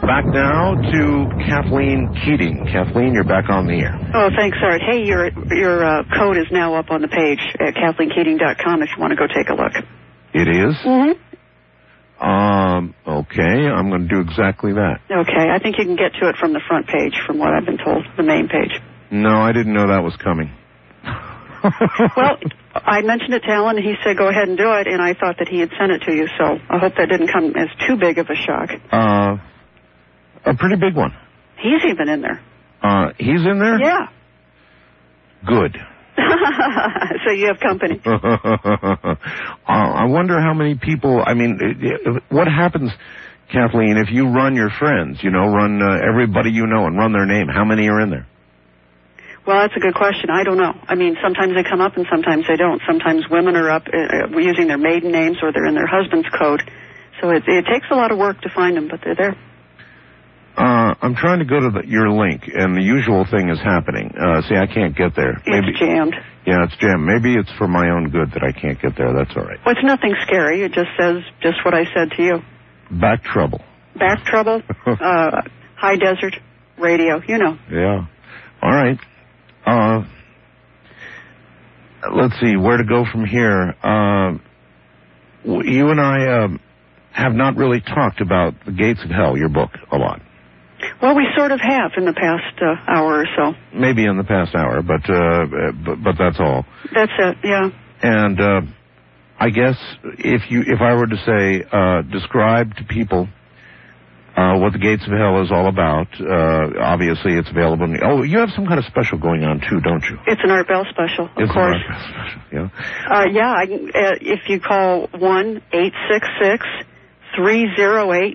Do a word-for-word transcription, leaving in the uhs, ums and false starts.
Back now to Kathleen Keating. Kathleen, you're back on the air. Oh, thanks, Art. Hey, your your uh, code is now up on the page at kathleen keating dot com if you want to go take a look. It is? Mm-hmm. Um, okay, I'm going to do exactly that. Okay, I think you can get to it from the front page, from what I've been told, the main page. No, I didn't know that was coming. Well, I mentioned it to Alan, and he said go ahead and do it, and I thought that he had sent it to you, so I hope that didn't come as too big of a shock. Uh, a pretty big one. He's even in there. Uh, he's in there? Yeah. Good. So you have company. uh, I wonder how many people, I mean, what happens, Kathleen, if you run your friends, you know, run uh, everybody you know and run their name, how many are in there? Well, that's a good question. I don't know. I mean, sometimes they come up and sometimes they don't. Sometimes women are up uh, using their maiden names or they're in their husband's code. So it, it takes a lot of work to find them, but they're there. Uh, I'm trying to go to the, your link, and the usual thing is happening. Uh, see, I can't get there. Maybe, it's jammed. Yeah, it's jammed. Maybe it's for my own good that I can't get there. That's all right. Well, it's nothing scary. It just says just what I said to you. Back trouble. Back trouble, uh, high desert, radio, you know. Yeah. All right. Uh, let's see, where to go from here. Uh, you and I uh, have not really talked about The Gates of Hell, your book, a lot. Well, we sort of have in the past uh, hour or so. Maybe in the past hour, but, uh, but but that's all. That's it, yeah. And uh, I guess if you if I were to say, uh, describe to people Uh, what The Gates of Hell is all about. Uh, obviously, it's available. In, oh, you have some kind of special going on, too, don't you? It's an Art Bell special, of it's course. It's an Art Bell special, yeah. Uh, yeah, I, uh, if you call one eight six six, three oh eight,